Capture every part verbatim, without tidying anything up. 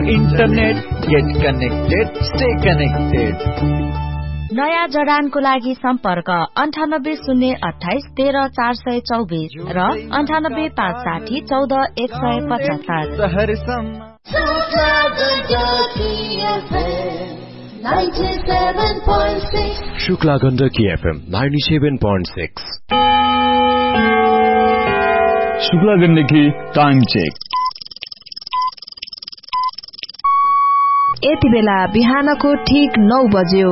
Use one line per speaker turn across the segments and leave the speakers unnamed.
Internet, get connected, stay connected.
नयाँ जडानको लागि सम्पर्क अन्ठानब्बे शून्य अठाइस तेह्र चार सय चौबिस र अन्ठानब्बे पाँच साठी चौध एक सय पचहत्तर।
Shukla Gandaki FM ninety seven point six.
Shukla Gandaki time check.
यति बेला बिहानको ठीक नौ बज्यो।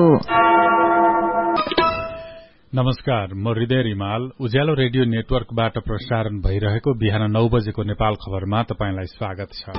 नमस्कार, म हृदय रिमाल। उज्यालो रेडियो नेटवर्कबाट प्रसारण भइरहेको बिहान नौ बजेको नेपाल खबरमा तपाईंलाई स्वागत छ।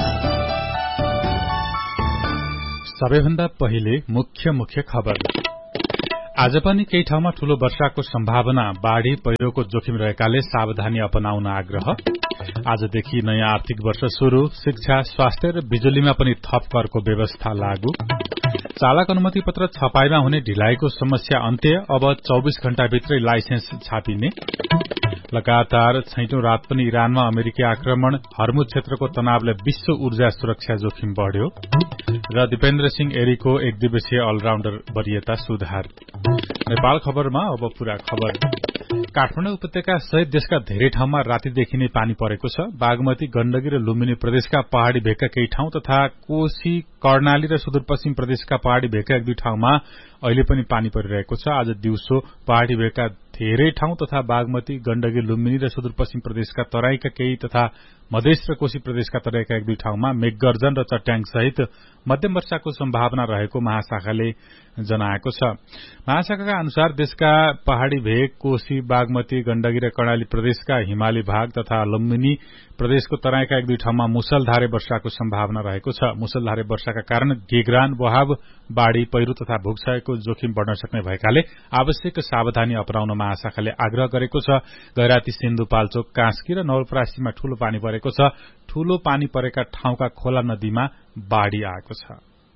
सबैभन्दा पहिले मुख्य मुख्य खबर। आज पनि केही ठाउँमा ठूलो वर्षाको सम्भावना, बाढ़ी पहिरोको जोखिम रहेकाले सावधानी अपनाउन आग्रह। आजदेखि नयाँ आर्थिक वर्ष शुरू, शिक्षा, स्वास्थ्य र बिजुलीमा पनि थप करको व्यवस्था लागू। चालक अनुमति पत्र छपाईमा हुने ढिलाइको समस्या अन्त्य, अब चौबीस घण्टाभित्रै लाइसेन्स छापिने। लगातार छैटौं रात पनि इरानमा अमेरिकी आक्रमण, हर्मुज क्षेत्रको तनावले विश्व ऊर्जा सुरक्षा जोखिम बढ़्यो। र दिपेन्द्र सिंह एरीको एक दिवसीय अलराउण्डर वरियता सुधार। नेपाल खबरमा अब पूरा खबर। काठमाडौँ उपत्यका सहित देशका धेरै ठाउँमा रातिदेखि नै पानी परेको छ। बागमती, गण्डकी र लुम्बिनी प्रदेशका पहाड़ी भेगका केही ठाउँ तथा कोशी, कर्णाली र सुदूरपश्चिम प्रदेशका पहाड़ी भेगका एक दुई ठाउँमा अहिले पनि पानी परिरहेको छ। आज दिउँसो पहाड़ी भेगका धेरै ठाउँ तथा बागमती, गण्डकी, लुम्बिनी र सुदूरपश्चिम प्रदेशका तराईका केही तथा मधेस र कोशी प्रदेशका तराईका एक दुई ठाउँमा मेघगर्जन र चट्याङ सहित मध्यम वर्षाको सम्भावना रहेको महाशाखाले जनाएको छ। महाशाखाका अनुसार देशका पहाड़ी भेग, कोशी, बागमती, गण्डकी र कर्णाली प्रदेशका हिमाली भाग तथा लुम्बिनी प्रदेशको तराईका एक दुई ठाउँमा मुसलधारे वर्षाको सम्भावना रहेको छ। मुसलधारे वर्षाका कारण गेग्रान, बहाव, बाढ़ी, पहिरो तथा भूक्षयको जोखिम बढ़न सक्ने भएकाले आवश्यक सावधानी अपनाउन महाशाखाले आग्रह गरेको छ। गैराती, सिन्धुपाल्चोक, कास्की र नवलपरासीमा ठूलो पानी परेको छ। ठूलो पानी परेका ठाउँका खोला नदीमा बाढ़ी आएको छ।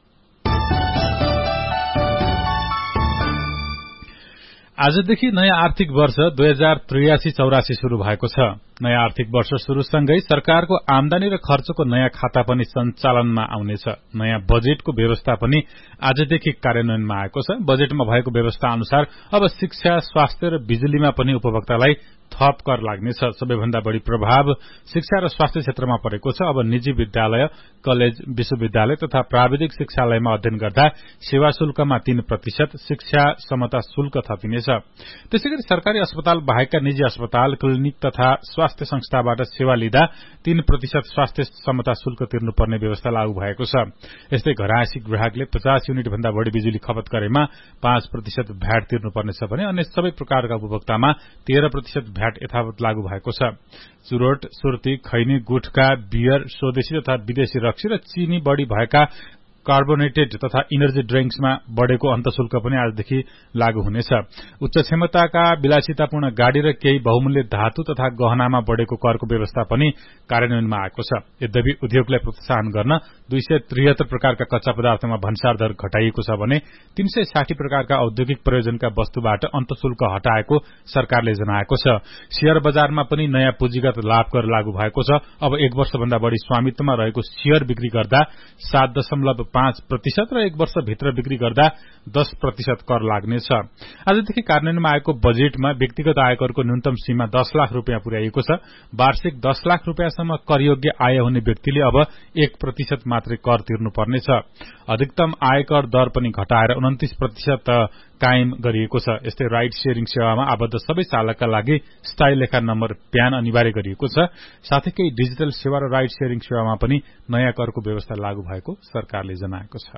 आजदेखि नयाँ आर्थिक वर्ष दुई हजार त्रियासी चौरासी शुरू भएको छ। नयाँ आर्थिक वर्ष शुरूसँगै सरकारको आमदानी र खर्चको नयाँ खाता पनि सञ्चालनमा आउनेछ। नयाँ बजेटको व्यवस्था पनि आजदेखि कार्यान्वयनमा आएको छ। बजेटमा भएको व्यवस्था अनुसार अब शिक्षा, स्वास्थ्य र बिजुलीमा पनि उपभोक्तालाई थप कर लाग्नेछ। सबैभन्दा बढ़ी प्रभाव शिक्षा र स्वास्थ्य क्षेत्रमा परेको छ। अब निजी विद्यालय, कलेज, विश्वविद्यालय तथा प्राविधिक शिक्षालयमा अध्ययन गर्दा सेवा शुल्कमा तीन प्रतिशत शिक्षा समता शुल्क थपिनेछ। त्यसैगरी सरकारी अस्पताल बाहेकका निजी अस्पताल, क्लिनिक तथा स्वास्थ्य संस्थाबाट सेवा लिँदा तीन प्रतिशत स्वास्थ्य समता शुल्क तिर्नुपर्ने व्यवस्था लागू भएको छ। यस्तै घरायसी ग्राहकले पचास युनिट भन्दा बढ़ी बिजुली खपत गरेमा पाँच प्रतिशत भ्याट तिर्नुपर्नेछ भने अन्य सबै प्रकारका उपभोक्तामा तेह्र प्रतिशत भ्याट यथावत लागू भएको छ। चुरोट, सुर्ती, खैनी, गुटखा, बियर, स्वदेशी तथा विदेशी रक्सी र चीनी बढ़ी भएका कार्बोनेटेड तथा इनर्जी ड्रिंक्समा बढ़ेको अन्तशुल्क पनि आजदेखि लागू हुनेछ। उच्च क्षमताका विलासितापूर्ण गाड़ी र केही बहुमूल्य धातु तथा गहनामा बढ़ेको करको व्यवस्था पनि कार्यान्वयनमा आएको छ। यद्यपि उद्योगलाई प्रोत्साहन गर्न दुई सय त्रिहत्तर प्रकारका कच्चा पदार्थमा भन्सार दर घटाइएको छ भने तीन सय साठी प्रकारका औद्योगिक प्रयोजनका वस्तुबाट अन्तशुल्क हटाएको सरकारले जनाएको छ। शेयर बजारमा पनि नयाँ पुँजीगत लाभ कर लागू भएको छ। अब एक वर्षभन्दा बढ़ी स्वामित्वमा रहेको शेयर बिक्री गर्दा सात दशमलव पाँच प्रतिशत र एक वर्षभित्र बिक्री गर्दा दस प्रतिशत कर लाग्नेछ। आजदेखि कार्यान्वयनमा आएको बजेटमा व्यक्तिगत आयकरको न्यूनतम सीमा दस लाख रूपियाँ पुर्याइएको छ। वार्षिक दस लाख रूपियाँसम्म करयोग्य आय हुने व्यक्तिले अब एक प्रतिशत मात्रै कर तिर्नुपर्नेछ। अधिकतम आयकर दर पनि घटाएर उन्तिस प्रतिशत कायम गरिएको छ। यस्तै राइड शेयरिङ सेवामा आबद्ध सबै चालकका लागि स्थायी लेखा नम्बर प्यान अनिवार्य गरिएको छ। साथै केही डिजिटल सेवा र राइड शेयरिङ सेवामा पनि नयाँ करको व्यवस्था लागू भएको सरकारले जनाएको छ।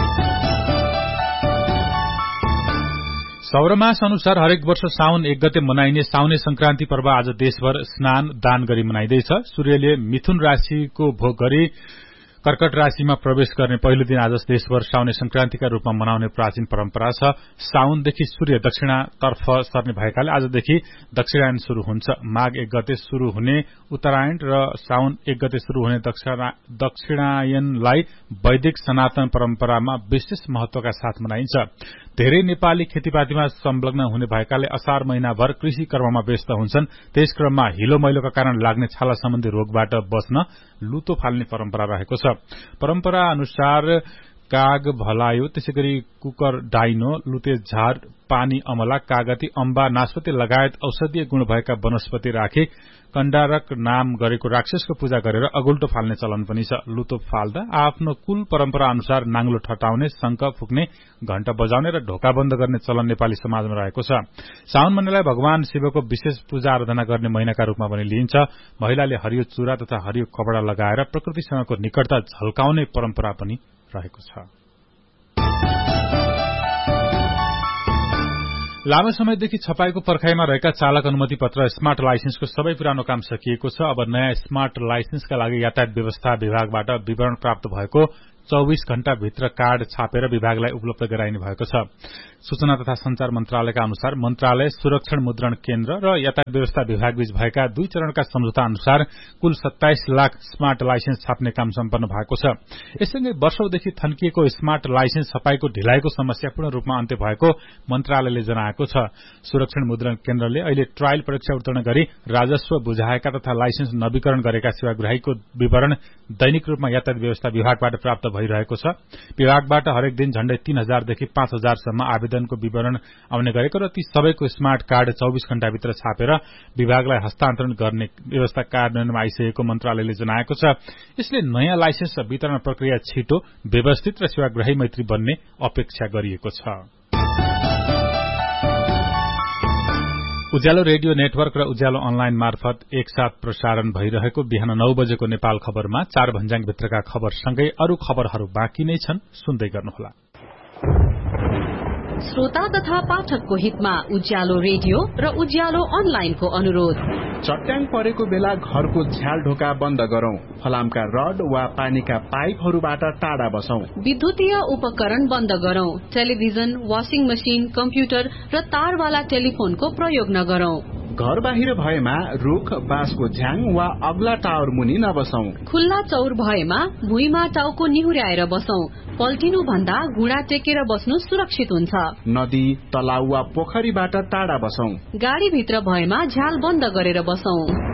सौरमास अनुसार हरेक वर्ष साउन एक गते मनाइने साउने संक्रान्ति पर्व आज देशभर स्नान दान गरी मनाइँदैछ। सूर्यले मिथुन राशिको भोग गरी कर्कट राशिमा प्रवेश गर्ने पहिलो दिन आज देशभर साउने संक्रान्तिका रूपमा मनाउने प्राचीन परम्परा छ। साउनदेखि सूर्य दक्षिणातर्फ सर्ने भएकाले आजदेखि दक्षिणायन शुरू हुन्छ। माघ एक गते शुरू हुने उत्तरायण र साउन एक गते शुरू हुने दक्षिणायनलाई वैदिक सनातन परम्परामा विशेष महत्वका साथ मनाइन्छ। धेरै नेपाली खेतीपातीमा संलग्न हुने भएकाले असार महिनाभर कृषि कर्ममा व्यस्त हुन्छन्। त्यस क्रममा हिलो मैलोका कारण लाग्ने छाला सम्बन्धी रोगबाट बच्न लुतो फाल्ने परम्परा रहेको छ। परम्परा अनुसार काग, भलायो, त्यसैगरी कुकर डाइनो, लुते झार, पानी अमला, कागती, अम्बा, नास्पति लगायत औषधीय गुण भएका वनस्पति राखी कण्डारक नाम गरेको राक्षसको पूजा गरेर अगुल्टो फाल्ने चलन पनि छ। लुतो फाल्दा आफ्नो कुल परम्परा अनुसार नाङ्लो ठटाउने, शंख फुक्ने, घण्टा बजाउने र ढोका बन्द गर्ने चलन नेपाली समाजमा रहेको छ। साउन महिनालाई भगवान शिवको विशेष पूजा आराधना गर्ने महिनाका रूपमा पनि लिइन्छ। महिलाले हरियो चूरा तथा हरियो कपड़ा लगाएर प्रकृतिसँगको निकटता झल्काउने परम्परा पनि रहेको छ। लामो समयदेखि छपाईको पर्खाइमा रहेका चालक अनुमति पत्र स्मार्ट लाइसेन्सको सबै पुरानो काम सकिएको छ। अब नयाँ स्मार्ट लाइसेन्सका लागि यातायात व्यवस्था विभागबाट विवरण प्राप्त भएको चौबीस घण्टा भित्र कार्ड छापेर विभागलाई उपलब्ध गराइने भएको छ। सूचना तथा संचार मन्त्रालयका अनुसार मन्त्रालय, सुरक्षण मुद्रण केन्द्र र यातायात व्यवस्था विभागबीच भएका दुई चरणका सम्झौता अनुसार कुल सत्ताइस लाख स्मार्ट लाइसेन्स छाप्ने काम सम्पन्न भएको छ। यससँगै वर्षौंदेखि थन्किएको स्मार्ट लाइसेन्स छपाईको ढिलाइको समस्या पूर्ण रूपमा अन्त्य भएको मन्त्रालयले जनाएको छ। सुरक्षण मुद्रण केन्द्रले अहिले ट्रायल परीक्षा उत्तीर्ण गरी राजस्व बुझाएका तथा लाइसेन्स नवीकरण गरेका सेवाग्राहीको विवरण दैनिक रूपमा यातायात व्यवस्था विभागबाट प्राप्त भइरहेको छ। विभागबाट हरेक दिन झण्डै तीन हजारदेखि पाँच हजारसम्म आवेदनको विवरण आउने गरेको र ती सबैको स्मार्ट कार्ड चौबीस घण्टाभित्र छापेर विभागलाई हस्तान्तरण गर्ने व्यवस्था कार्यान्वयनमा आइसकेको मन्त्रालयले जनाएको छ। यसले नयाँ लाइसेन्स वितरण प्रक्रिया छिटो, व्यवस्थित र सेवाग्राही मैत्री बन्ने अपेक्षा गरिएको छ। उज्यालो रेडियो नेटवर्क र उज्यालो अनलाइन मार्फत एकसाथ प्रसारण भइरहेको बिहान नौ बजेको नेपाल खबरमा चार भन्ज्याङभित्रका खबरसँगै अरू खबरहरू बाँकी नै छन्, सुन्दै गर्नुहोला।
श्रोता तथा पाठकको हितमा उज्यालो रेडियो र उज्यालो अनलाइनको अनुरोध।
चट्याङ परेको बेला घरको झ्याल ढोका बन्द गरौं। फलामका रड वा पानीका पाइपहरूबाट टाढा बसौं।
विद्युतीय उपकरण बन्द गरौं। टेलिभिजन, वाशिङ मशिन, कम्प्युटर र तारवाला टेलिफोनको प्रयोग नगरौं।
घर बाहिर भएमा रुख, बाँसको झ्याङ वा अग्ला टावर मुनि नबसौं।
खुल्ला चौर भएमा भुइँमा टाउको निहुर्याएर बसौं। पल्टिनु भन्दा घुँडा टेकेर बस्नु सुरक्षित हुन्छ।
नदी, तलाउ वा पोखरीबाट टाढा बसौं।
गाडीभित्र भएमा झ्याल बन्द गरेर बसौं।